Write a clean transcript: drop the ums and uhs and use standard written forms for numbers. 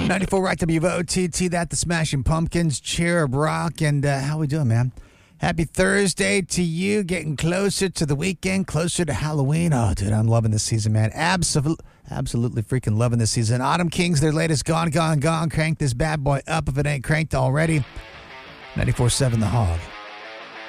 94 Rock WOTT, that the Smashing Pumpkins, Cherub Rock, and how we doing, man? Happy Thursday to you, getting closer to the weekend, closer to Halloween. Oh, dude, I'm loving this season, man. Absolutely freaking loving this season. Autumn Kings, their latest Gone, Gone, Gone. Crank this bad boy up if it ain't cranked already. 94.7 The Hog.